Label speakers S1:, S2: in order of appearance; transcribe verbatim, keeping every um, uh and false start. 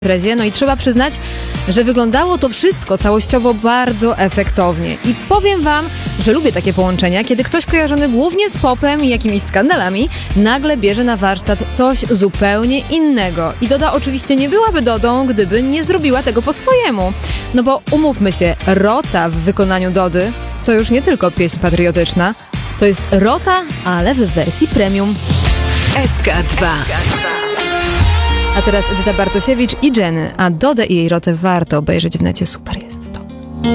S1: imprezie. No i trzeba przyznać, że wyglądało to wszystko całościowo bardzo efektownie. I powiem wam, że lubię takie połączenia, kiedy ktoś kojarzony głównie z popem i jakimiś skandalami nagle bierze na warsztat coś zupełnie innego. I Doda oczywiście nie byłaby Dodą, gdyby nie zrobiła tego po swojemu. No bo umówmy się, Rota w wykonaniu Dody to już nie tylko pieśń patriotyczna, to jest Rota, ale w wersji premium.
S2: S K dwa.
S1: A teraz Edyta Bartosiewicz i Jenny, a Dodę i jej Rotę warto obejrzeć w necie, super jest.